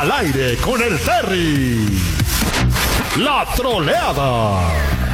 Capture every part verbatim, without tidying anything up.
Al aire con el Terry. La troleada.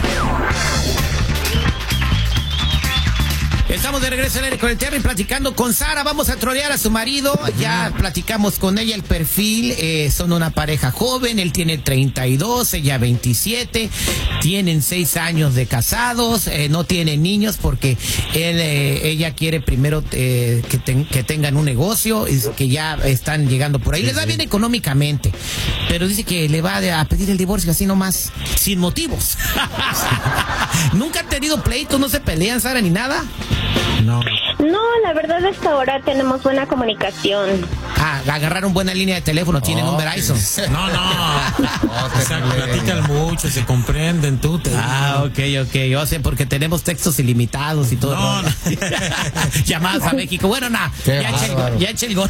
Estamos de regreso al aire con el Terry, platicando con Sara. Vamos a trolear a su marido. Ya platicamos con ella el perfil. Eh, son una pareja joven. Él tiene treinta y dos, ella veintisiete. Tienen seis años de casados. Eh, no tienen niños porque él, eh, ella quiere primero eh, que, ten, que tengan un negocio, y que ya están llegando por ahí. Les va bien económicamente, pero dice que le va a pedir el divorcio así nomás, sin motivos. ¿Nunca han tenido pleitos? ¿No se pelean, Sara, ni nada? No. No, la verdad hasta ahora tenemos buena comunicación. Ah, agarraron buena línea de teléfono, tienen oh, un Verizon. No, no. no o sea, platican mucho, se comprenden, tú. Te ah, ok, ok. Yo sé, porque tenemos textos ilimitados y todo. No, no. Llamadas a México. Bueno, nada, ya eché el gol. Ya eché el gol.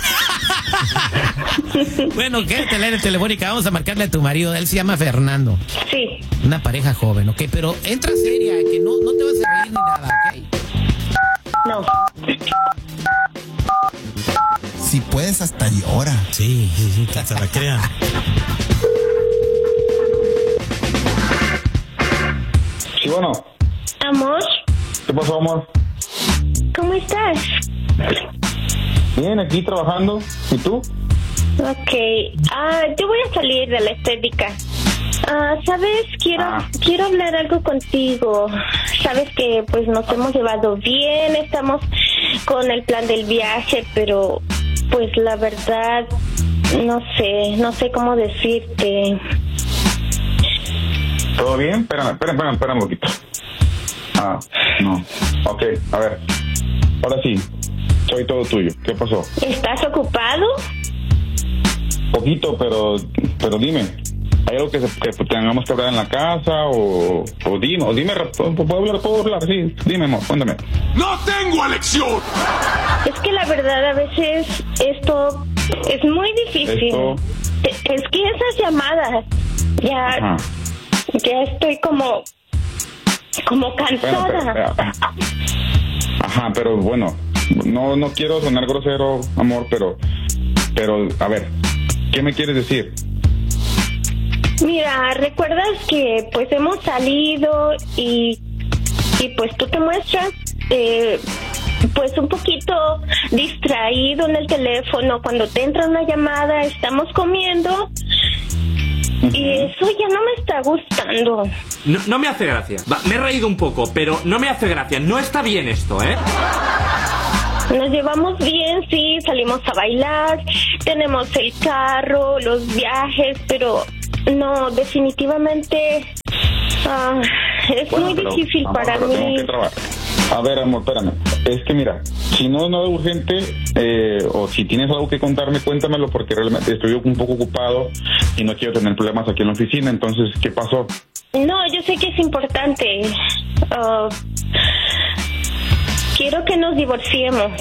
Bueno, quédate en la telefónica. Vamos a marcarle a tu marido. Él se llama Fernando. Sí. Una pareja joven, ok. Pero entra seria, que no, no te vas a reír ni nada, ok. No. Si puedes, hasta llora. Sí, sí, sí, que se la crean. Sí, bueno. Amor. ¿Qué pasó, amor? ¿Cómo estás? Bien, aquí trabajando. ¿Y tú? Ok. Ah, yo voy a salir de la estética. Ah, ¿sabes? Quiero Ah. quiero hablar algo contigo. Sabes que pues nos hemos llevado bien, estamos con el plan del viaje, pero pues la verdad no sé, no sé cómo decirte. ¿Todo bien? Espérame, espérame, espérame, espérame un poquito. Ah, no. Ok, a ver. Ahora sí, soy todo tuyo. ¿Qué pasó? ¿Estás ocupado? Poquito, pero pero dime. ¿Hay algo que, se, que tengamos que hablar en la casa? O, o dime, o dime, ¿puedo hablar? ¿Puedo hablar? Sí, dime, amor, cuéntame. ¡No tengo elección! Es que la verdad a veces esto es muy difícil. Esto... Es que esas llamadas ya Ajá. ya estoy como como cansada. Bueno, pero, ajá, pero bueno, no no quiero sonar grosero, amor, pero pero a ver, ¿qué me quieres decir? Mira, ¿recuerdas que pues hemos salido y y pues tú te muestras eh, pues un poquito distraído en el teléfono cuando te entra una llamada, estamos comiendo? Uh-huh. Y eso ya no me está gustando. No, no me hace gracia. Va, me he reído un poco, pero no me hace gracia. No está bien esto, ¿eh? Nos llevamos bien, sí, salimos a bailar, tenemos el carro, los viajes, pero no, definitivamente uh, es bueno, muy pero, difícil amor, para mí. A ver, amor, espérame. Es que mira, si no es nada urgente, eh, o si tienes algo que contarme, cuéntamelo, porque realmente estoy un poco ocupado y no quiero tener problemas aquí en la oficina. Entonces, ¿qué pasó? No, yo sé que es importante. Uh, quiero que nos divorciemos.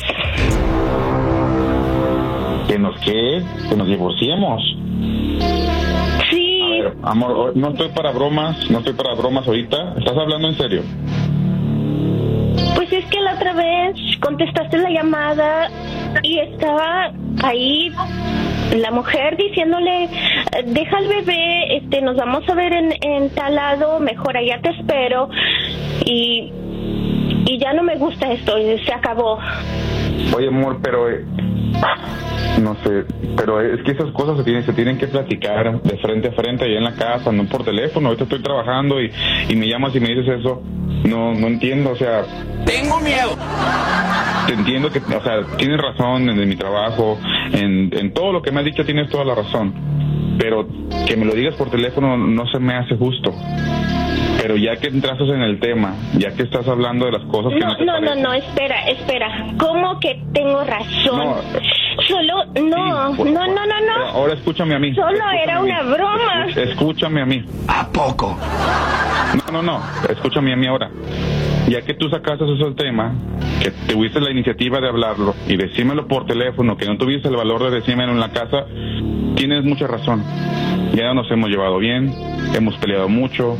¿Que nos qué? ¿Que nos divorciemos? Sí. A ver, amor, no estoy para bromas, no estoy para bromas ahorita. ¿Estás hablando en serio? Pues es que la otra vez contestaste la llamada y estaba ahí la mujer diciéndole, deja al bebé, este, nos vamos a ver en, en tal lado, mejor allá te espero, y, y ya no me gusta esto, se acabó. Oye, amor, pero eh, no sé, pero es que esas cosas se tienen, se tienen que platicar de frente a frente ahí en la casa, no por teléfono. Ahorita estoy trabajando y, y me llamas y me dices eso. No, no entiendo, o sea... ¡Tengo miedo! Te entiendo que, o sea, tienes razón en, en mi trabajo, en, en todo lo que me has dicho tienes toda la razón, pero que me lo digas por teléfono no se me hace justo. Pero ya que entraste en el tema, ya que estás hablando de las cosas que no... No, te no, parecen, no, no, espera, espera. ¿Cómo que tengo razón? No, Solo... No, sí, no, no, no, no. Ahora escúchame a mí. Solo escúchame era a mí. una broma. Escúchame a mí. ¿A poco? No, no, no, escúchame a mí ahora. Ya que tú sacaste eso el tema, que tuviste la iniciativa de hablarlo y decírmelo por teléfono, que no tuviste el valor de decírmelo en la casa, tienes mucha razón. Ya nos hemos llevado bien, hemos peleado mucho,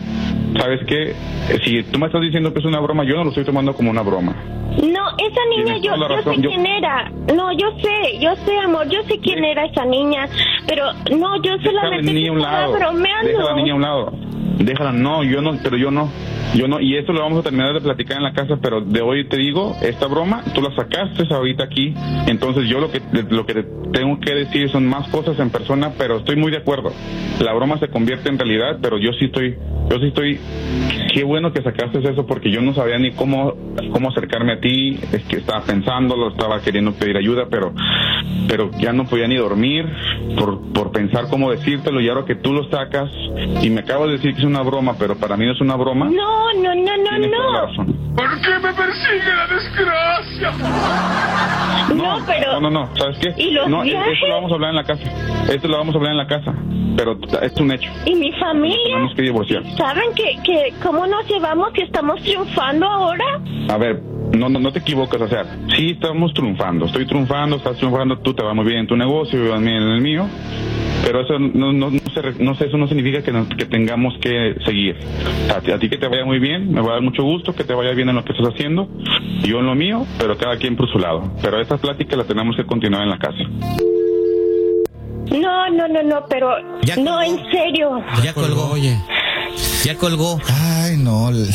¿sabes qué? Si tú me estás diciendo que es una broma, yo no lo estoy tomando como una broma. No, esa niña Tienes yo, toda la yo razón, sé yo- quién era. No, yo sé, yo sé, amor, yo sé quién era esa niña. Pero no, yo Deja a la solamente niña a un estaba lado. bromeando. Deja a la niña a un lado. Déjala, no, yo no, pero yo no. Yo no, y esto lo vamos a terminar de platicar en la casa, pero de hoy te digo, esta broma, tú la sacaste ahorita aquí, entonces yo lo que lo que te tengo que decir son más cosas en persona, pero estoy muy de acuerdo. La broma se convierte en realidad, pero yo sí estoy, yo sí estoy, qué bueno que sacaste eso, porque yo no sabía ni cómo, cómo acercarme a ti, es que estaba pensándolo, estaba queriendo pedir ayuda, pero, pero ya no podía ni dormir por, por pensar cómo decírtelo, y ahora que tú lo sacas, y me acabas de decir que es una broma, pero para mí no es una broma. No, no, no, no, Tienes toda la no. razón. ¿Por qué me persigue la desgracia? No, pero... No, no, no, ¿sabes qué? ¿Y los no, e- viajes? esto lo vamos a hablar en la casa. Esto lo vamos a hablar en la casa. Pero es un hecho. ¿Y mi familia? Tenemos que divorciar. ¿Saben que, que cómo nos llevamos, que estamos triunfando ahora? A ver, no, no, no te equivocas, o sea, sí estamos triunfando. Estoy triunfando, estás triunfando, tú te va muy bien en tu negocio, yo también en el mío. Pero eso no, no, no, se- no sé, eso no significa que, nos- que tengamos que seguir. A ti, a ti que te vaya muy bien, me va a dar mucho gusto que te vaya bien en lo que estás haciendo, yo en lo mío, pero cada quien por su lado. Pero esta plática la tenemos que continuar en la casa. No, no, no, no, pero... Ya no, colgó. en serio. Ya colgó. Oye, Ya colgó. Ay, no. l-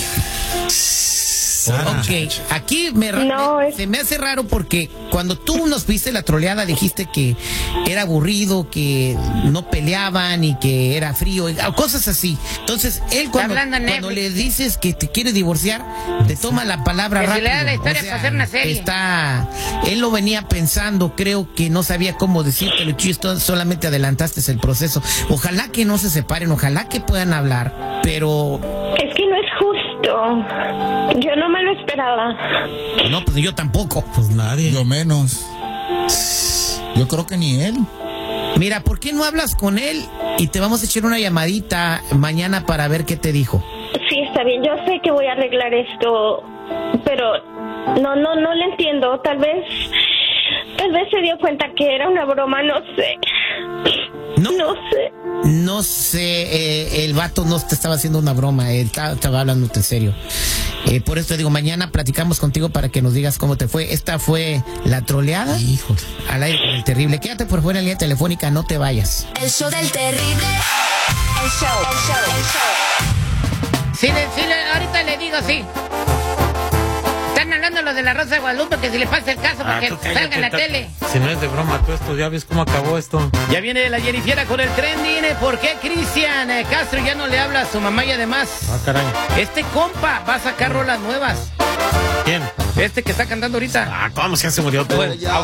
Ok, aquí me, ra- No, me- es- se me hace raro porque cuando tú nos viste la troleada dijiste que era aburrido, que no peleaban y que era frío, y- cosas así. Entonces, él cuando, hablando en cuando Netflix. le dices que te quiere divorciar, te toma la palabra Que si rápido. le da la historia para hacer una serie. Está, él lo venía pensando, creo que no sabía cómo decírtelo, chisto, solamente adelantaste el proceso. Ojalá que no se separen, ojalá que puedan hablar, pero Es que no es justo. Yo no me lo esperaba. no, pues yo tampoco. pues nadie. Yo menos. Yo creo que ni él. Mira, ¿por qué no hablas con él y te vamos a echar una llamadita mañana para ver qué te dijo? Sí, está bien. Yo sé que voy a arreglar esto, pero no, no, no le entiendo. Tal vez, tal vez se dio cuenta que era una broma. No sé. No. No sé. No sé, eh, el vato no te estaba haciendo una broma, él ta- estaba hablándote en serio. Eh, por eso te digo, mañana platicamos contigo para que nos digas cómo te fue. Esta fue la troleada Híjole. al aire con el terrible. Quédate por fuera en la línea telefónica, no te vayas. El show del terrible. El show, el show, el show. Sí, le- sí, le- ahorita le digo, sí. Están hablando los de la Rosa de Guadalupe, que si le pasa el caso para Ah, que tú salga en la cállate, tele. Si no es de broma tú esto, ya ves cómo acabó esto. Ya viene la Jennifiera con el trending. ¿eh? ¿Por qué Cristian eh, Castro ya no le habla a su mamá y además Ah, caray. este compa va a sacar rolas nuevas? ¿Quién? Este que está cantando ahorita. Ah, ¿cómo se se murió todo? Bueno,